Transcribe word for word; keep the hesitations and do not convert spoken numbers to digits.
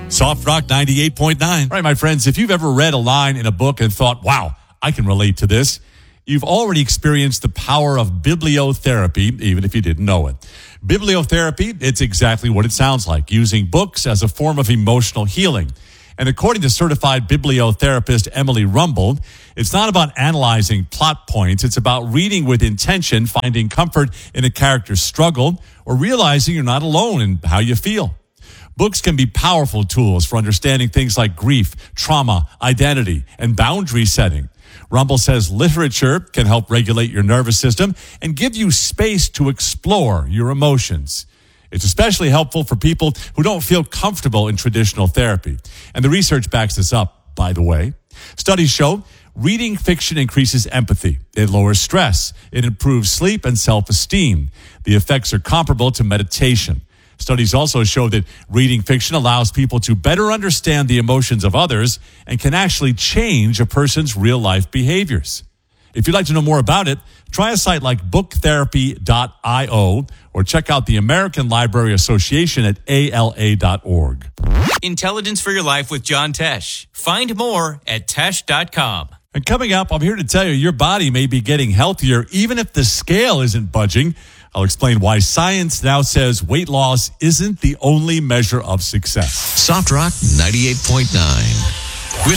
Soft Rock ninety-eight point nine. All right, my friends, if you've ever read a line in a book and thought, wow, I can relate to this, you've already experienced the power of bibliotherapy, even if you didn't know it. Bibliotherapy, it's exactly what it sounds like, using books as a form of emotional healing. And according to certified bibliotherapist Emily Rumble, it's not about analyzing plot points. It's about reading with intention, finding comfort in a character's struggle, or realizing you're not alone in how you feel. Books can be powerful tools for understanding things like grief, trauma, identity, and boundary setting. Rumble says literature can help regulate your nervous system and give you space to explore your emotions. It's especially helpful for people who don't feel comfortable in traditional therapy. And the research backs this up, by the way. Studies show reading fiction increases empathy. It lowers stress. It improves sleep and self-esteem. The effects are comparable to meditation. Studies also show that reading fiction allows people to better understand the emotions of others and can actually change a person's real-life behaviors. If you'd like to know more about it, try a site like book therapy dot io or check out the American Library Association at A L A dot org. Intelligence for Your Life with John Tesh. Find more at tesh dot com. And coming up, I'm here to tell you your body may be getting healthier even if the scale isn't budging. I'll explain why science now says weight loss isn't the only measure of success. Soft Rock ninety-eight point nine.